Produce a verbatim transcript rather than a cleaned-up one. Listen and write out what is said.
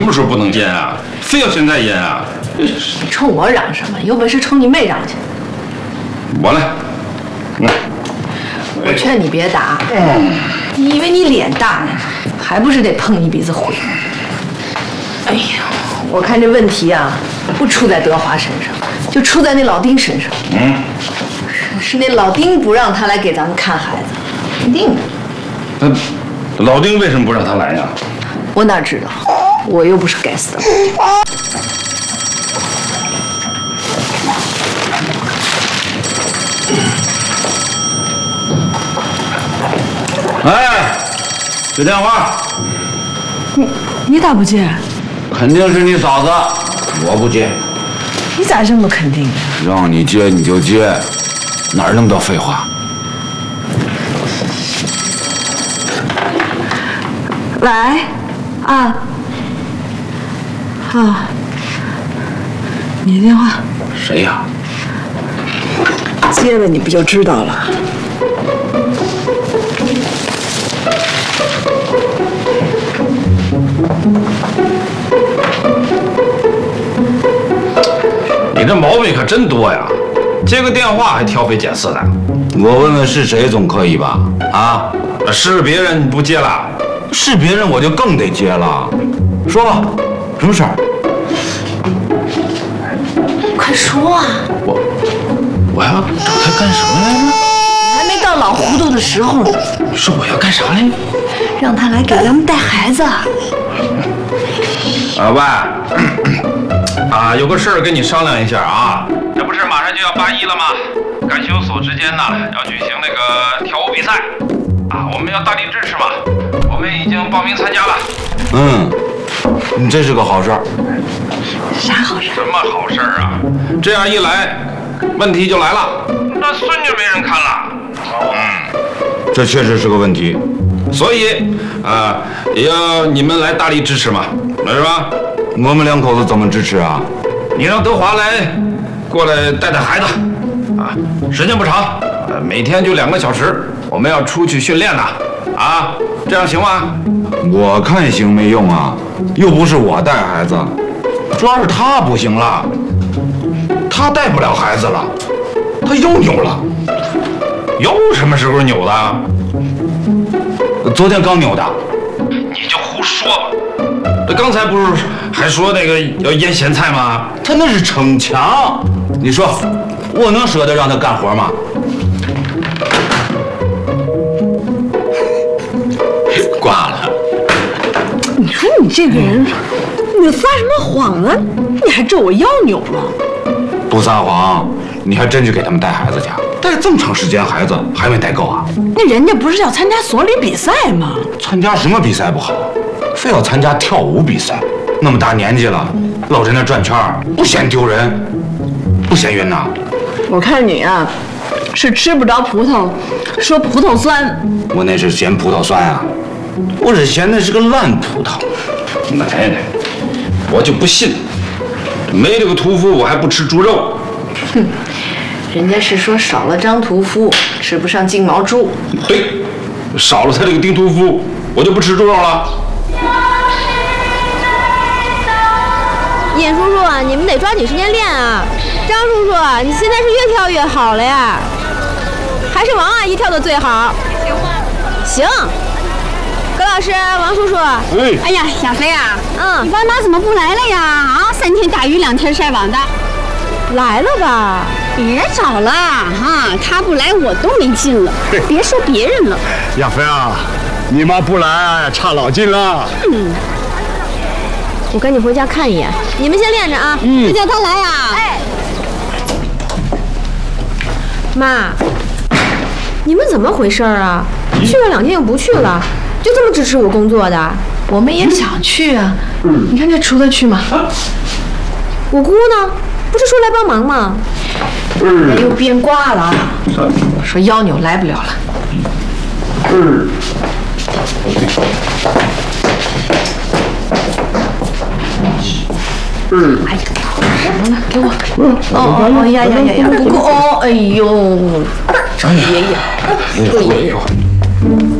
什么时候不能淹啊？非要现在淹啊？ 你冲我嚷什么？有本事冲你妹嚷去！ 我来。嗯。 我劝你别打。嗯。你以为你脸大呢，还不是得碰一鼻子灰？哎呀，我看这问题啊，不出在德华身上，就出在那老丁身上。嗯。是那老丁不让他来给咱们看孩子，一定的。 那老丁为什么不让他来呀？ 我哪知道，我又不是该死的。 哎，接电话。 你你咋不接？ 肯定是你嫂子，我不接。 你咋这么肯定呀？ 让你接你就接，哪儿那么多废话？ 喂，啊，啊，你的电话？ 谁呀？ 接了你不就知道了？ 你这毛病可真多呀！接个电话还挑肥拣瘦的。 我问问是谁总可以吧？啊， 是别人你不接了？ 是别人我就更得接了。说吧，什么事儿？ 快说啊！ 我我要找他干什么来着？ 你还没到老糊涂的时候呢。 说我要干啥来着？ 让他来给咱们带孩子。啊喂，啊，有个事儿跟你商量一下啊。这不是马上就要八一了吗？干休所之间呢要举行那个跳舞比赛，啊，我们要大力支持嘛。我们已经报名参加了。 嗯，你这是个好事儿。 啥好事？ 什么好事儿啊？这样一来，问题就来了，那孙就没人看了。嗯， 这确实是个问题。 所以，啊、呃，也要你们来大力支持嘛，是吧？ 我们两口子怎么支持啊？ 你让德华来，过来带带孩子，啊，时间不长，呃，每天就两个小时，我们要出去训练呢，啊，这样行吗？ 我看行没用啊，又不是我带孩子，主要是他不行了，他带不了孩子了，他又扭了。 又什么时候扭的？ 昨天刚扭的。 你就胡说吧！这刚才不是还说那个要腌咸菜吗？ 他那是逞强。你说，我能舍得让他干活吗？挂了。 你说你这个人，你撒什么谎啊？你还咒我腰扭了？ 不撒谎，你还真去给他们带孩子去？带这么长时间孩子还没带够啊？ 那人家不是要参加所里比赛吗？ 参加什么比赛不好，非要参加跳舞比赛？那么大年纪了，老在那转圈，不嫌丢人，不嫌晕呐？ 我看你啊，是吃不着葡萄说葡萄酸。 我那是嫌葡萄酸啊，我是嫌那是个烂葡萄。 奶奶，我就不信，没这个屠夫我还不吃猪肉。 哼。人家是说少了张屠夫，吃不上金毛猪。 对，少了他这个丁屠夫，我就不吃猪肉了。 叶叔叔啊，你们得抓紧时间练啊！张叔叔啊，你现在是越跳越好了呀，还是王阿姨跳的最好。行，葛老师，王叔叔。 哎， 哎呀，小飞啊， 嗯， 你爸妈怎么不来了呀？啊，三天打鱼两天晒网的。 来了吧？ 别找了哈，他不来我都没劲了。别说别人了。 亚飞啊，你妈不来差老近了。 嗯，我赶紧回家看一眼。你们先练着啊。 嗯，叫他来呀。 哎，妈，你们怎么回事啊？去了两天又不去了，就这么支持我工作的？ 我们也想去啊。嗯，你看这厨子去吗？ 我姑呢？不是说来帮忙吗？ 人又变卦了，说腰扭来不了了。 嗯。嗯。 哎呀，什么了？给我。哦哦呀呀呀呀！不够哦！哎呦，找爷爷，找爷爷。